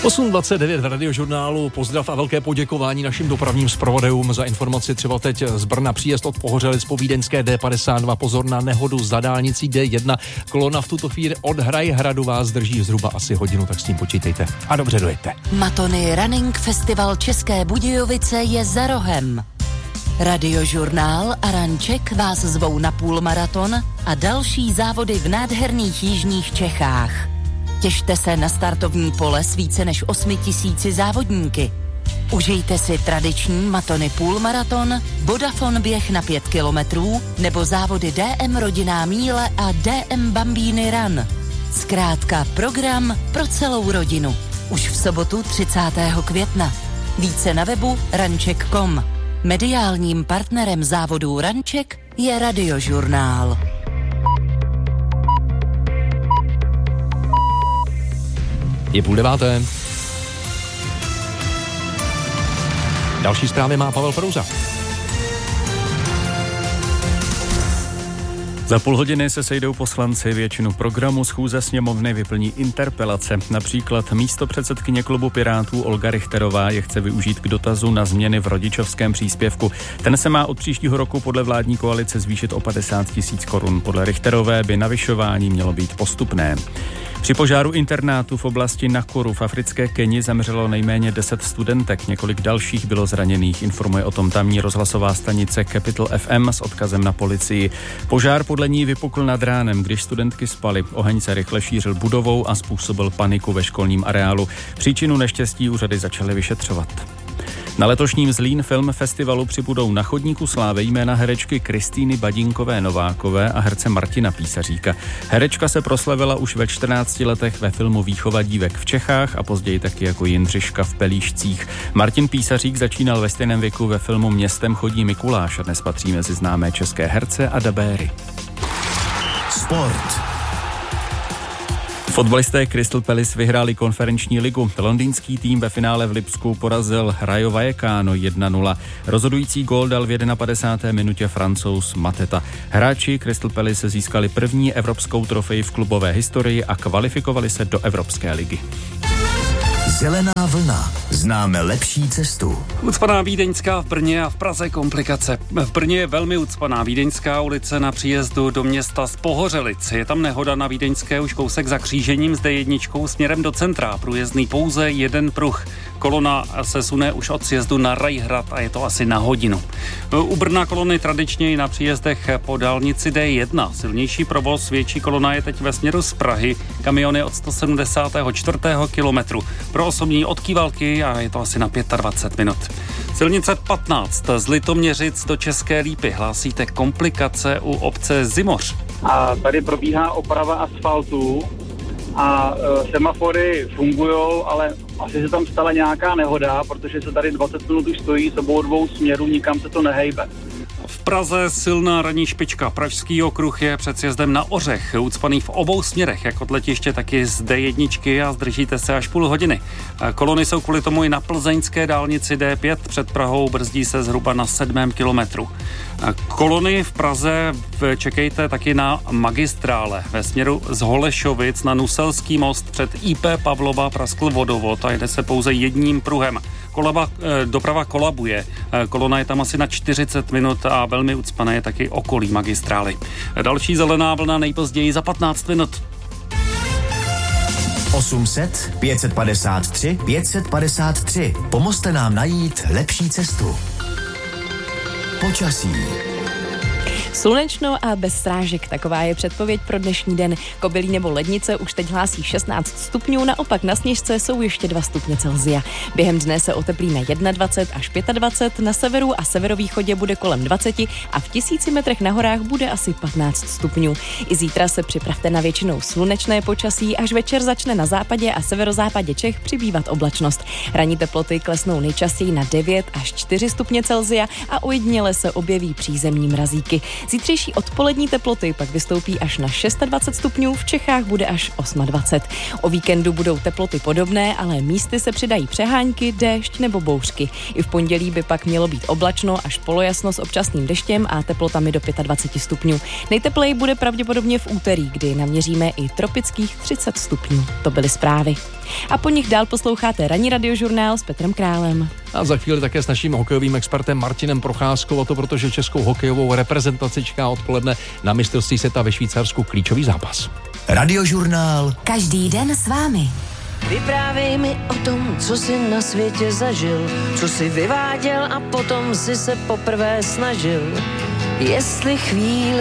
8:29 v Radiožurnálu. Pozdrav a velké poděkování našim dopravním zpravodajům za informaci třeba teď z Brna. Příjezd od Pohořelic po vídeňské D52. Pozor na nehodu za dálnicí D1. Kolona v tuto chvíli od Hrajhradu vás drží zhruba asi hodinu, tak s tím počítejte. A dobře dojete. Matony Running Festival České Budějovice je za rohem. Radiožurnál a Ranček vás zvou na půlmaraton a další závody v nádherných jižních Čechách. Těšte se na startovní pole s více než 8 000 závodníky. Užijte si tradiční Matony půlmaraton, Vodafone běh na 5 kilometrů nebo závody DM Rodinná míle a DM Bambíny Run. Zkrátka program pro celou rodinu. Už v sobotu 30. května. Více na webu ranček.com. Mediálním partnerem závodů Ranček je Radiožurnál. Je 8:30. Další zprávy má Pavel Prouza. Za půl hodiny se sejdou poslanci, většinu programu schůze sněmovny vyplní interpelace. Například místopředsedkyně klubu Pirátů Olga Richterová je chce využít k dotazu na změny v rodičovském příspěvku. Ten se má od příštího roku podle vládní koalice zvýšit o 50 000 korun. Podle Richterové by navyšování mělo být postupné. Při požáru internátu v oblasti Nakuru v africké Keni zemřelo nejméně 10 studentek, několik dalších bylo zraněných, informuje o tom tamní rozhlasová stanice Capital FM s odkazem na policii. Požár podle ní vypukl nad ránem, když studentky spaly. Oheň se rychle šířil budovou a způsobil paniku ve školním areálu. Příčinu neštěstí úřady začaly vyšetřovat. Na letošním Zlín Film Festivalu přibudou na chodníku slávy jména herečky Kristýny Badinkové Novákové a herce Martina Písaříka. Herečka se proslavila už ve 14 letech ve filmu Výchova dívek v Čechách a později taky jako Jindřiška v Pelíšcích. Martin Písařík začínal ve stejném věku ve filmu Městem chodí Mikuláš a dnes patří mezi známé české herce a dabéry. Sport. Fotbalisté Crystal Palace vyhráli konferenční ligu. Londýnský tým ve finále v Lipsku porazil Rayo Vallecano 1-0. Rozhodující gól dal v 51. minutě Francouz Mateta. Hráči Crystal Palace získali první evropskou trofej v klubové historii a kvalifikovali se do Evropské ligy. Zelená vlna. Známe lepší cestu. Ucpaná Vídeňská v Brně a v Praze komplikace. V Brně je velmi ucpaná Vídeňská ulice na příjezdu do města z Pohořelic. Je tam nehoda na Vídeňské už kousek za křížením s D1 směrem do centra. Průjezdný pouze jeden pruh. Kolona se sune už od sjezdu na Rajhrad a je to asi na hodinu. U Brna kolony tradičně i na příjezdech po dálnici D1. Silnější provoz, větší kolona je teď ve směru z Prahy. Kamiony od 174. kilometru. Pro osobní od Kivalky a je to asi na 25 minut. Silnice 15 z Litoměřic do České Lípy. Hlásíte komplikace u obce Zimoř. A tady probíhá oprava asfaltu a semafory fungujou, ale asi se tam stala nějaká nehoda, protože se tady 20 minut už stojí s obou dvou směrů, nikam se to nehejbe. V Praze silná ranní špička. Pražský okruh je před sjezdem na Ořech, ucpaný v obou směrech, jak od letiště, tak i z D1 a zdržíte se až půl hodiny. Kolony jsou kvůli tomu i na plzeňské dálnici D5 před Prahou, brzdí se zhruba na 7. kilometru. Kolony v Praze čekejte taky na magistrále. Ve směru z Holešovic na Nuselský most před IP Pavlova praskl vodovod a jde se pouze jedním pruhem. Doprava kolabuje. Kolona je tam asi na 40 minut a velmi ucpané je taky okolí magistrály. Další zelená vlna nejpozději za 15 minut. 800 553 553. Pomozte nám najít lepší cestu. Počasí. Slunečno a bez srážek, taková je předpověď pro dnešní den. Kobylí nebo Lednice už teď hlásí 16 stupňů, naopak na Sněžce jsou ještě 2 stupně Celsia. Během dne se oteplíme 21 až 25, na severu a severovýchodě bude kolem 20 a v 1000 metrech na horách bude asi 15 stupňů. I zítra se připravte na většinou slunečné počasí, až večer začne na západě a severozápadě Čech přibývat oblačnost. Ranní teploty klesnou nejčastěji na 9 až 4 stupně Celsia a ojediněle se objeví přízemní mrazíky. Zítřejší odpolední teploty pak vystoupí až na 26 stupňů, v Čechách bude až 28. O víkendu budou teploty podobné, ale místy se přidají přehánky, déšť nebo bouřky. I v pondělí by pak mělo být oblačno až polojasno s občasným deštěm a teplotami do 25 stupňů. Nejtepleji bude pravděpodobně v úterý, kdy naměříme i tropických 30 stupňů. To byly zprávy. A po nich dál posloucháte ranní radiožurnál s Petrem Králem. A za chvíli také s naším hokejovým expertem Martinem Procházkou, a to protože českou hokejovou reprezentaci čeká odpoledne na mistrovství světa ve Švýcarsku klíčový zápas. Radiožurnál. Každý den s vámi. Vyprávěj mi o tom, co jsi na světě zažil, co jsi vyváděl a potom si se poprvé snažil. Jestli chvíli